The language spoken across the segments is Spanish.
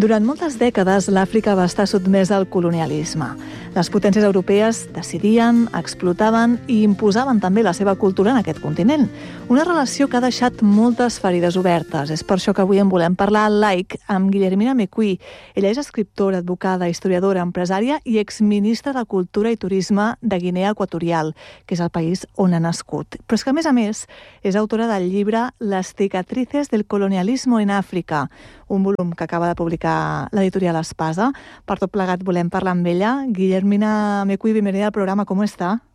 Durant moltes dècades, l'Àfrica va estar sotmesa al colonialisme. Les potències europees decidien, explotaven i imposaven també la seva cultura en aquest continent. Una relació que ha deixat moltes ferides obertes. És per això que avui en volem parlar al Like amb Guillermina Mekui. Ella és escriptora, advocada, historiadora, empresària i exministra de Cultura i Turisme de Guinea Equatorial, que és el país on ha nascut. Però és que, a més, és autora del llibre Les cicatrices del colonialismo en Àfrica, un volum que acaba de publicar l'editorial Espasa. Per tot plegat volem parlar amb ella. Guillermina Mekui, bienvenida al programa. ¿Cómo está?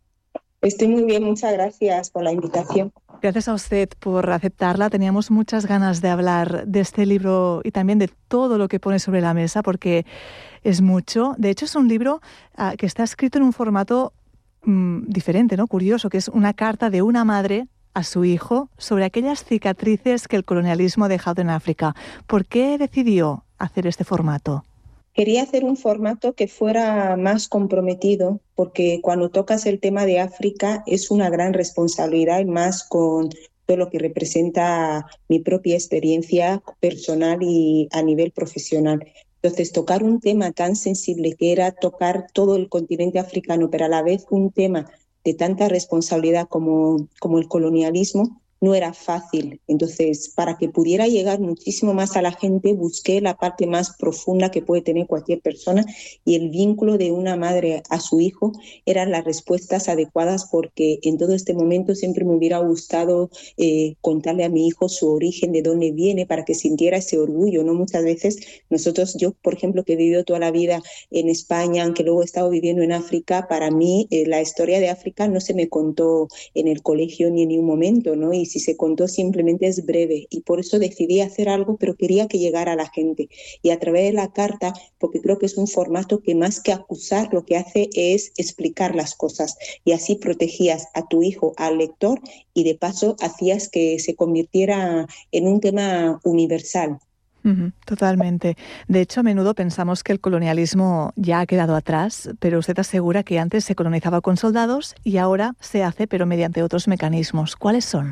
Estoy muy bien, muchas gracias por la invitación. Gracias a usted por aceptarla. Teníamos muchas ganas de hablar de este libro y también de todo lo que pone sobre la mesa, porque es mucho. De hecho, es un libro que está escrito en un formato diferente, ¿no? Curioso, que es una carta de una madre a su hijo sobre aquellas cicatrices que el colonialismo ha dejado en África. ¿Por qué decidió hacer este formato? Quería hacer un formato que fuera más comprometido, porque cuando tocas el tema de África es una gran responsabilidad, y más con todo lo que representa mi propia experiencia personal y a nivel profesional. Entonces, tocar un tema tan sensible que era tocar todo el continente africano, pero a la vez un tema de tanta responsabilidad como el colonialismo, no era fácil. Entonces, para que pudiera llegar muchísimo más a la gente, busqué la parte más profunda que puede tener cualquier persona, y el vínculo de una madre a su hijo eran las respuestas adecuadas, porque en todo este momento siempre me hubiera gustado contarle a mi hijo su origen, de dónde viene, para que sintiera ese orgullo, ¿no? Muchas veces yo, por ejemplo, que he vivido toda la vida en España, aunque luego he estado viviendo en África, para mí la historia de África no se me contó en el colegio ni en ningún momento, ¿no? Y si se contó simplemente es breve, y por eso decidí hacer algo, pero quería que llegara a la gente, y a través de la carta, porque creo que es un formato que más que acusar lo que hace es explicar las cosas, y así protegías a tu hijo, al lector, y de paso hacías que se convirtiera en un tema universal. Totalmente. De hecho, a menudo pensamos que el colonialismo ya ha quedado atrás, pero usted asegura que antes se colonizaba con soldados y ahora se hace, pero mediante otros mecanismos. ¿Cuáles son?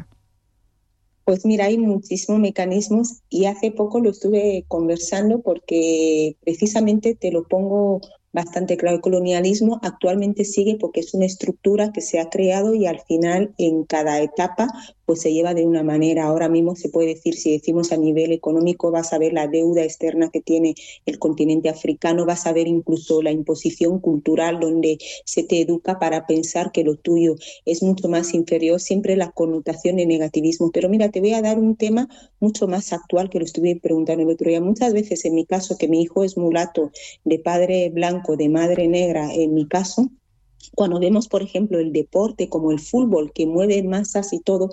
Pues mira, hay muchísimos mecanismos, y hace poco lo estuve conversando porque precisamente te lo pongo bastante claro. El colonialismo actualmente sigue porque es una estructura que se ha creado, y al final en cada etapa pues se lleva de una manera. Ahora mismo se puede decir, si decimos a nivel económico, vas a ver la deuda externa que tiene el continente africano, vas a ver incluso la imposición cultural, donde se te educa para pensar que lo tuyo es mucho más inferior, siempre la connotación de negativismo. Pero mira, te voy a dar un tema mucho más actual, que lo estuve preguntando el otro día. Muchas veces, en mi caso, que mi hijo es mulato, de padre blanco, de madre negra, en mi caso, cuando vemos, por ejemplo, el deporte como el fútbol, que mueve masas y todo,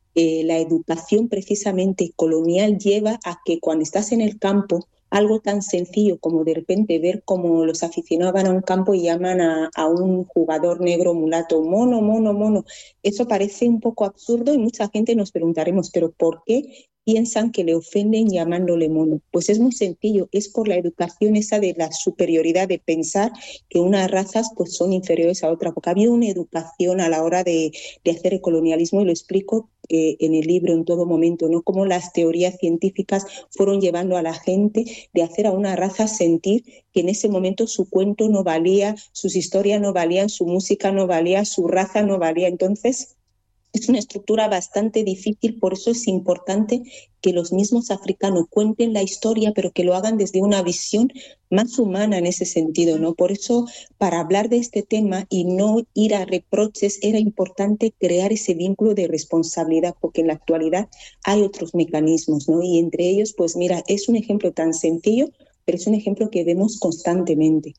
la educación precisamente colonial lleva a que cuando estás en el campo, algo tan sencillo como de repente ver cómo los aficionados van a un campo y llaman a un jugador negro mulato, mono, mono, mono. Eso parece un poco absurdo, y mucha gente nos preguntaremos, ¿pero por qué piensan que le ofenden llamándole mono? Pues es muy sencillo, es por la educación esa de la superioridad, de pensar que unas razas pues son inferiores a otras, porque había una educación a la hora de hacer el colonialismo, y lo explico en el libro en todo momento, ¿no? Cómo las teorías científicas fueron llevando a la gente de hacer a una raza sentir que en ese momento su cuento no valía, sus historias no valían, su música no valía, su raza no valía. Entonces, es una estructura bastante difícil, por eso es importante que los mismos africanos cuenten la historia, pero que lo hagan desde una visión más humana en ese sentido, ¿no? Por eso, para hablar de este tema y no ir a reproches, era importante crear ese vínculo de responsabilidad, porque en la actualidad hay otros mecanismos, ¿no? Y entre ellos, pues mira, es un ejemplo tan sencillo, pero es un ejemplo que vemos constantemente.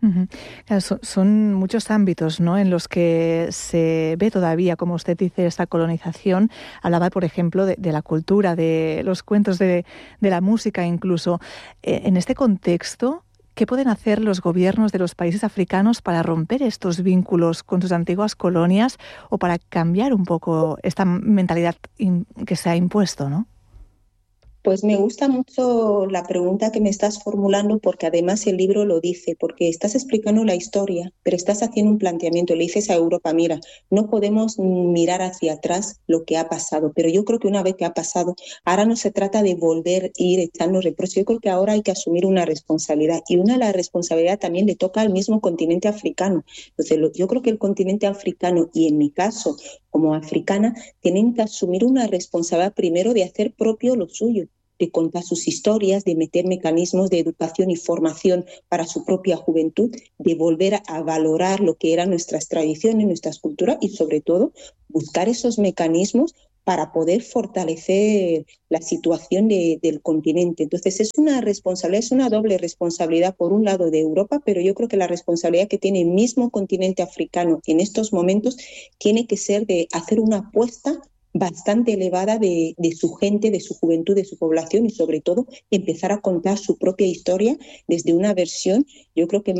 Claro, son muchos ámbitos, ¿no?, en los que se ve todavía, como usted dice, esta colonización. Hablaba, por ejemplo, de la cultura, de los cuentos, de la música incluso. En este contexto, ¿qué pueden hacer los gobiernos de los países africanos para romper estos vínculos con sus antiguas colonias, o para cambiar un poco esta mentalidad que se ha impuesto, ¿no? Pues me gusta mucho la pregunta que me estás formulando porque además el libro lo dice, porque estás explicando la historia, pero estás haciendo un planteamiento. Le dices a Europa, mira, no podemos mirar hacia atrás lo que ha pasado, pero yo creo que una vez que ha pasado, ahora no se trata de volver a ir echando reproches. Yo creo que ahora hay que asumir una responsabilidad y una de las responsabilidades también le toca al mismo continente africano. Entonces, yo creo que el continente africano y en mi caso como africana tienen que asumir una responsabilidad primero de hacer propio lo suyo, de contar sus historias, de meter mecanismos de educación y formación para su propia juventud, de volver a valorar lo que eran nuestras tradiciones, nuestras culturas y sobre todo buscar esos mecanismos para poder fortalecer la situación del continente. Entonces es una responsabilidad, es una doble responsabilidad por un lado de Europa, pero yo creo que la responsabilidad que tiene el mismo continente africano en estos momentos tiene que ser de hacer una apuesta bastante elevada de su gente, de su juventud, de su población y sobre todo empezar a contar su propia historia desde una versión, yo creo que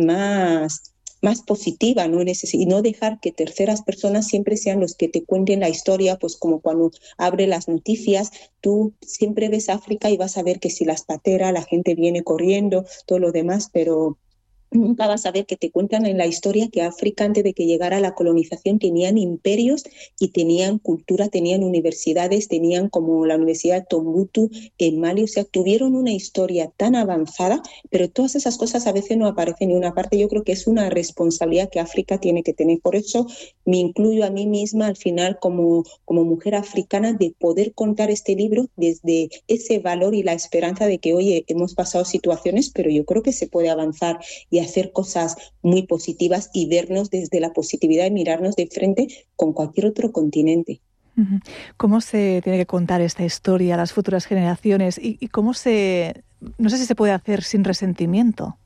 más positiva, ¿no? Y no dejar que terceras personas siempre sean los que te cuenten la historia, pues como cuando abre las noticias, tú siempre ves África y vas a ver que si las pateras, la gente viene corriendo, todo lo demás, pero nunca vas a ver que te cuentan en la historia que África antes de que llegara la colonización tenían imperios y tenían cultura, tenían universidades, tenían como la Universidad de Tombuctú en Mali, o sea, tuvieron una historia tan avanzada, pero todas esas cosas a veces no aparecen en una parte. Yo creo que es una responsabilidad que África tiene que tener. Por eso me incluyo a mí misma al final como mujer africana de poder contar este libro desde ese valor y la esperanza de que, oye, hemos pasado situaciones, pero yo creo que se puede avanzar y hacer cosas muy positivas y vernos desde la positividad y mirarnos de frente con cualquier otro continente. ¿Cómo se tiene que contar esta historia a las futuras generaciones y cómo no sé si se puede hacer sin resentimiento?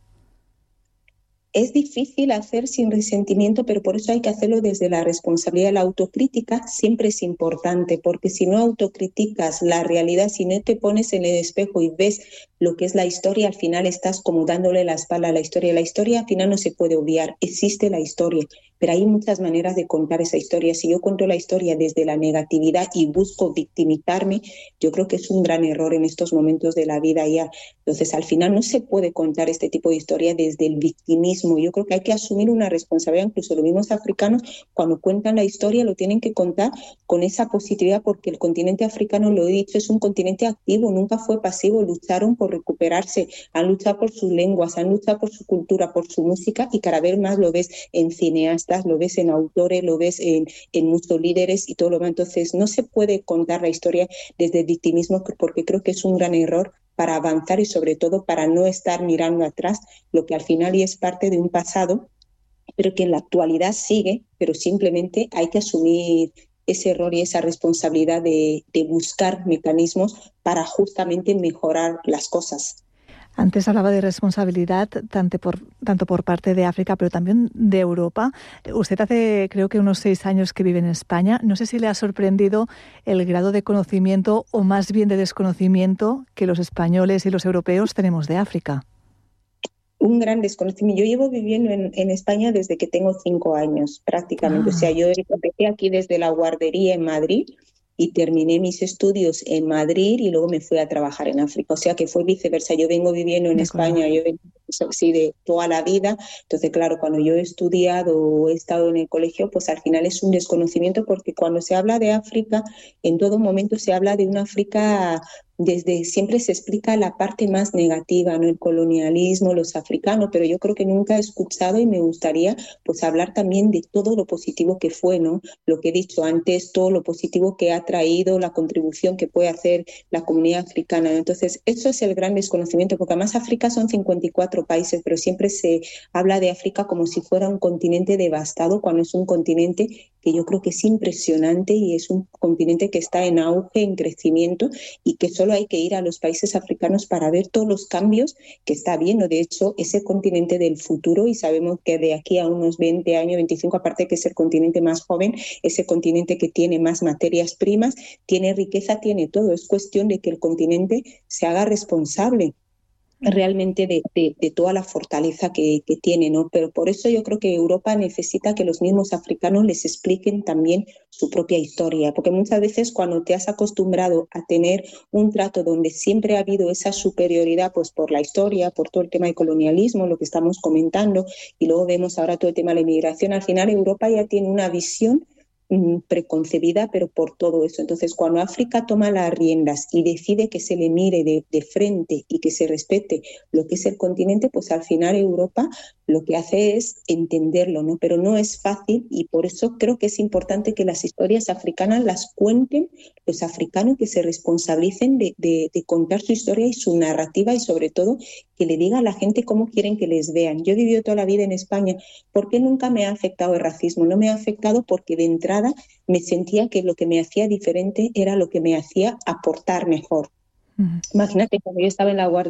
Es difícil hacer sin resentimiento, pero por eso hay que hacerlo desde la responsabilidad. La autocrítica siempre es importante, porque si no autocriticas la realidad, si no te pones en el espejo y ves lo que es la historia, al final estás como dándole la espalda a la historia. La historia al final no se puede obviar, existe la historia, pero hay muchas maneras de contar esa historia. Si yo cuento la historia desde la negatividad y busco victimizarme, yo creo que es un gran error en estos momentos de la vida ya. Entonces, al final no se puede contar este tipo de historia desde el victimismo. Yo creo que hay que asumir una responsabilidad, incluso los mismos africanos, cuando cuentan la historia, lo tienen que contar con esa positividad, porque el continente africano, lo he dicho, es un continente activo, nunca fue pasivo, lucharon por recuperarse, han luchado por sus lenguas, han luchado por su cultura, por su música, y cada vez más lo ves en cineastas, lo ves en autores, lo ves en muchos líderes y todo lo demás. Entonces, no se puede contar la historia desde el victimismo, porque creo que es un gran error para avanzar y sobre todo para no estar mirando atrás lo que al final y es parte de un pasado, pero que en la actualidad sigue, pero simplemente hay que asumir ese error y esa responsabilidad de buscar mecanismos para justamente mejorar las cosas. Antes hablaba de responsabilidad tanto por parte de África, pero también de Europa. Usted hace, creo que unos 6 años que vive en España. No sé si le ha sorprendido el grado de conocimiento o más bien de desconocimiento que los españoles y los europeos tenemos de África. Un gran desconocimiento. Yo llevo viviendo en España desde que tengo 5 años, prácticamente. O sea, yo empecé aquí desde la guardería en Madrid y terminé mis estudios en Madrid y luego me fui a trabajar en África. O sea, que fue viceversa. Yo vengo viviendo en España, yo vengo así de toda la vida. Entonces, claro, cuando yo he estudiado o he estado en el colegio, pues al final es un desconocimiento, porque cuando se habla de África, en todo momento se habla de una África. Desde siempre se explica la parte más negativa, ¿no? El colonialismo, los africanos, pero yo creo que nunca he escuchado y me gustaría pues hablar también de todo lo positivo que fue, ¿no? Lo que he dicho antes, todo lo positivo que ha traído, la contribución que puede hacer la comunidad africana. Entonces, eso es el gran desconocimiento, porque además África son 54 países, pero siempre se habla de África como si fuera un continente devastado, cuando es un continente que yo creo que es impresionante y es un continente que está en auge, en crecimiento, y que solo hay que ir a los países africanos para ver todos los cambios que está habiendo. De hecho, es el continente del futuro y sabemos que de aquí a unos 20 años, 25, aparte que es el continente más joven, es el continente que tiene más materias primas, tiene riqueza, tiene todo. Es cuestión de que el continente se haga responsable. realmente de toda la fortaleza que tiene, ¿no? Pero por eso yo creo que Europa necesita que los mismos africanos les expliquen también su propia historia, porque muchas veces cuando te has acostumbrado a tener un trato donde siempre ha habido esa superioridad, pues por la historia, por todo el tema del colonialismo, lo que estamos comentando, y luego vemos ahora todo el tema de la inmigración, al final Europa ya tiene una visión preconcebida, pero por todo eso. Entonces, cuando África toma las riendas y decide que se le mire de frente y que se respete lo que es el continente, pues al final Europa lo que hace es entenderlo, ¿no? Pero no es fácil y por eso creo que es importante que las historias africanas las cuenten los africanos, que se responsabilicen de contar su historia y su narrativa y sobre todo que le diga a la gente cómo quieren que les vean. Yo he vivido toda la vida en España. ¿Por qué nunca me ha afectado el racismo? No me ha afectado porque de entrada me sentía que lo que me hacía diferente era lo que me hacía aportar mejor. Imagínate, cuando yo estaba en la guardia